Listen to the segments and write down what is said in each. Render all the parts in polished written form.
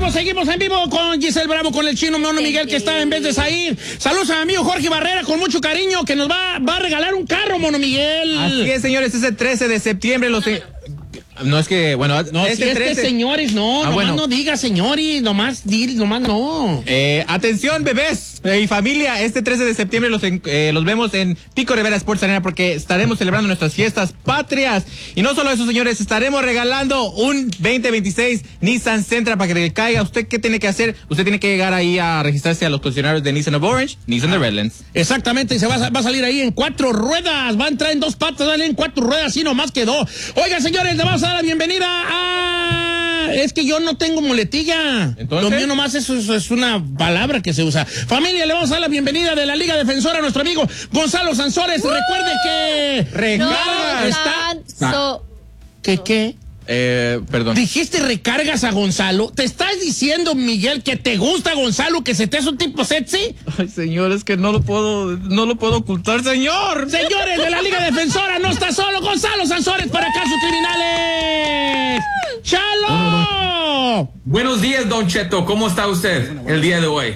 seguimos en vivo con Giselle Bravo, con el chino Mono Miguel, que está en vez de salir. Saludos a mi amigo Jorge Barrera, con mucho cariño, que nos va a regalar un carro, Mono Miguel. Así es, señores, es el 13 de septiembre. No, es que, bueno, no, si es que señores, nomás no diga señores, nomás no. Atención, bebés y familia, este 13 de septiembre los vemos en Pico Rivera Sports Arena, porque estaremos celebrando nuestras fiestas patrias. Y no solo eso, señores, estaremos regalando un 2026 Nissan Sentra para que le caiga. ¿Usted qué tiene que hacer? Usted tiene que llegar ahí a registrarse a los concesionarios de Nissan of Orange, Nissan de Redlands. Exactamente, y se va a salir ahí en 4 ruedas, va a entrar en 2 patas, va a salir en 4 ruedas, así nomás quedó. Oigan, señores, le vamos a dar la bienvenida a... Es que yo no tengo muletilla. ¿Entonces? Lo mío nomás es una palabra que se usa. Familia, le vamos a dar la bienvenida de la Liga Defensora a nuestro amigo Gonzalo Sansores. Recuerde que... Recarga está... ¿Qué? Perdón. ¿Dijiste recargas a Gonzalo? ¿Te estás diciendo, Miguel, que te gusta Gonzalo, que se te hace un tipo sexy? Ay, señor, es que no lo puedo ocultar, señor. Señores de la Liga Defensora, no está solo Gonzalo Sansores para casos criminales. ¡Chalo! Buenos días, Don Cheto. ¿Cómo está usted el día de hoy?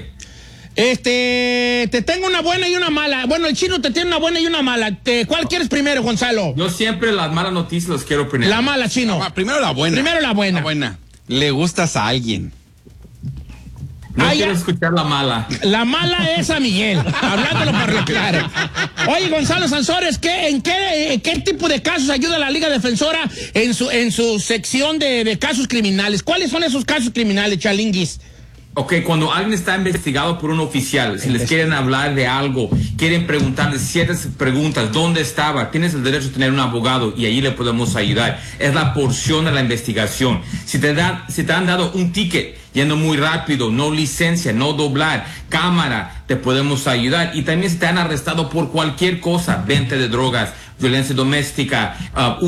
Te tengo una buena y una mala. Bueno, el chino te tiene una buena y una mala. ¿Cuál quieres primero, Gonzalo? Yo siempre las malas noticias las quiero primero. La mala, chino. Primero la buena. Primero la buena. La buena. Le gustas a alguien. No quiero escuchar la mala. La mala es a Miguel, hablándolo para lo claro. Oye, Gonzalo Sansores, ¿en qué tipo de casos ayuda la Liga Defensora en su sección de casos criminales? ¿Cuáles son esos casos criminales, Chalinguis? Ok, cuando alguien está investigado por un oficial, si les quieren hablar de algo, quieren preguntarles ciertas preguntas, ¿dónde estaba? Tienes el derecho a tener un abogado y ahí le podemos ayudar. Es la porción de la investigación. Si te han dado un ticket yendo muy rápido, no licencia, no doblar, cámara, te podemos ayudar. Y también si te han arrestado por cualquier cosa, venta de drogas, violencia doméstica,